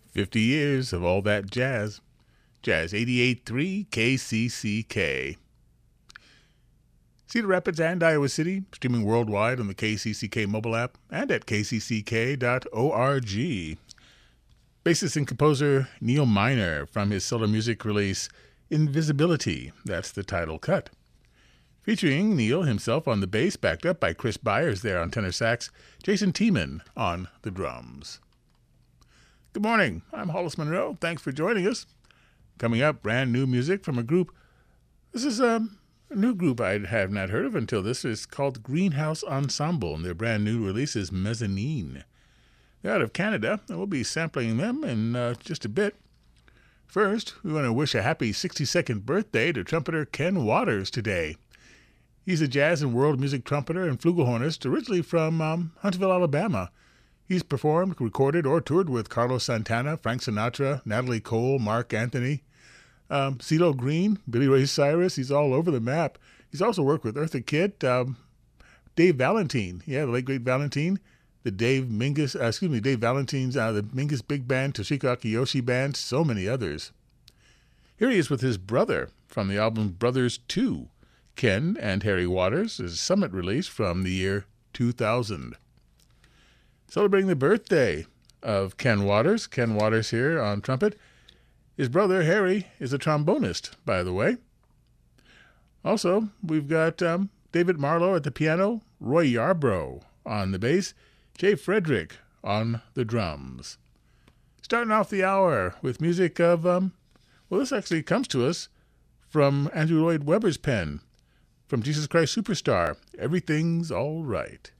50 years of all that jazz. Jazz 88.3 KCCK. Cedar Rapids and Iowa City, streaming worldwide on the KCCK mobile app and at kcck.org. Bassist and composer Neil Miner from his solo music release Invisibility, that's the title cut. Featuring Neil himself on the bass, backed up by Chris Byers there on tenor sax, Jason Tiemann on the drums. Good morning, I'm Hollis Monroe. Thanks for joining us. Coming up, brand new music from a group. This is a new group I have not heard of until this. Is called Greenhouse Ensemble, and their brand new release is Mezzanine. They're out of Canada, and we'll be sampling them in just a bit. First, we want to wish a happy 62nd birthday to trumpeter Ken Waters today. He's a jazz and world music trumpeter and flugelhornist originally from Huntsville, Alabama. He's performed, recorded, or toured with Carlos Santana, Frank Sinatra, Natalie Cole, Mark Anthony, CeeLo Green, Billy Ray Cyrus. He's all over the map. He's also worked with Eartha Kitt, Dave Valentine. Yeah, the late great Valentine. Dave Valentine's, the Mingus Big Band, Toshiko Akiyoshi Band, so many others. Here he is with his brother from the album Brothers 2, Ken and Harry Waters, his Summit release from the year 2000. Celebrating the birthday of Ken Waters here on trumpet. His brother, Harry, is a trombonist, by the way. Also, we've got David Marlowe at the piano, Roy Yarbrough on the bass, Jay Frederick on the drums. Starting off the hour with music of, this actually comes to us from Andrew Lloyd Webber's pen, from Jesus Christ Superstar, Everything's All Right.